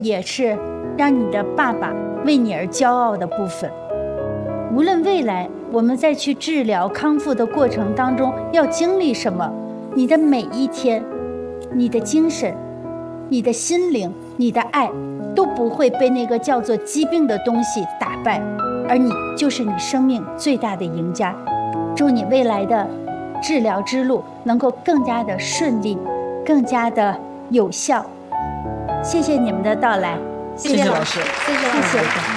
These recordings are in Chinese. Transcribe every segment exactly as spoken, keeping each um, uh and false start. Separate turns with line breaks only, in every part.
也是让你的爸爸为你而骄傲的部分。无论未来我们在去治疗康复的过程当中要经历什么，你的每一天，你的精神，你的心灵，你的爱都不会被那个叫做疾病的东西打败，而你就是你生命最大的赢家。祝你未来的治疗之路能够更加的顺利，更加的有效。谢谢你们的到来。
谢谢老师，
谢谢老师。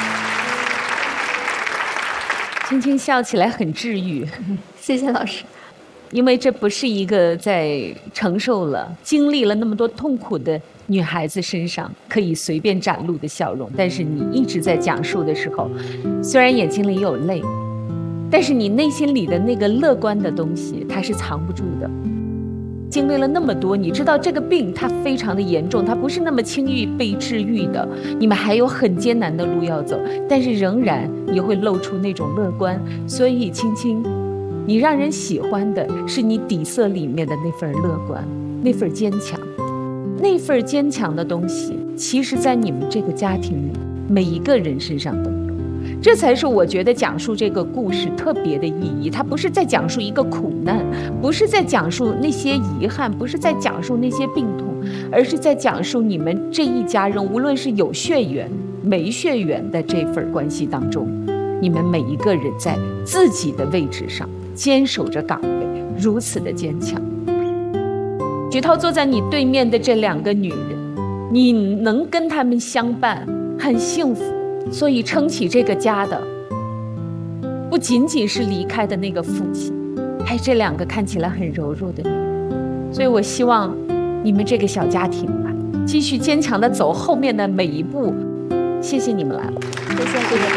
青青笑起来很治愈，
谢谢老师。
因为这不是一个在承受了、经历了那么多痛苦的女孩子身上可以随便展露的笑容，但是你一直在讲述的时候，虽然眼睛里有泪，但是你内心里的那个乐观的东西，它是藏不住的。经历了那么多，你知道这个病它非常的严重，它不是那么轻易被治愈的，你们还有很艰难的路要走，但是仍然你会露出那种乐观。所以青青，你让人喜欢的是你底色里面的那份乐观，那份坚强，那份坚强的东西，其实在你们这个家庭里每一个人身上都有。这才是我觉得讲述这个故事特别的意义。它不是在讲述一个苦难，不是在讲述那些遗憾，不是在讲述那些病痛，而是在讲述你们这一家人，无论是有血缘没血缘的这份关系当中，你们每一个人在自己的位置上坚守着岗位，如此的坚强。菊涛坐在你对面的这两个女人，你能跟她们相伴，很幸福。所以撑起这个家的不仅仅是离开的那个父亲，还这两个看起来很柔弱的女人。所以我希望你们这个小家庭吧，继续坚强的走后面的每一步。谢谢你们来了。
谢谢谢谢。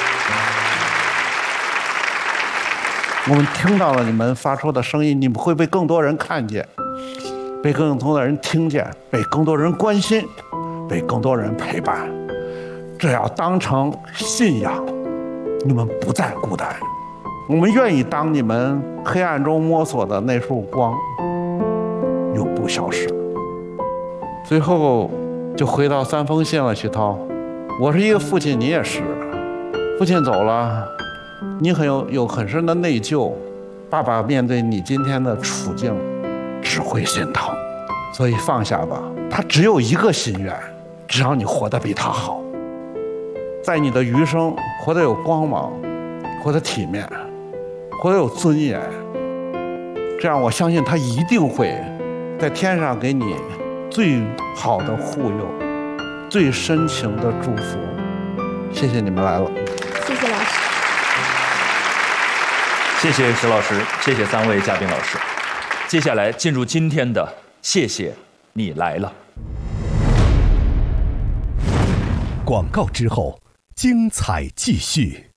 我们听到了你们发出的声音，你们会被更多人看见，被更多的人听见，被更多人关心，被更多人陪伴。这要当成信仰，你们不再孤单。我们愿意当你们黑暗中摸索的那束光，永不消失。最后就回到三封信了，徐涛，我是一个父亲，你也是。父亲走了，你很有有很深的内疚，爸爸面对你今天的处境，只会心疼。所以放下吧，他只有一个心愿，只要你活得比他好。在你的余生活得有光芒，活得体面，活得有尊严，这样我相信他一定会在天上给你最好的护佑，最深情的祝福。谢谢你们来了。
谢谢老师。
谢谢石老师，谢谢三位嘉宾老师。接下来进入今天的谢谢你来了。
广告之后精彩继续。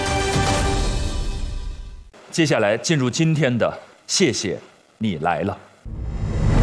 接下来进入今天的谢谢你来了。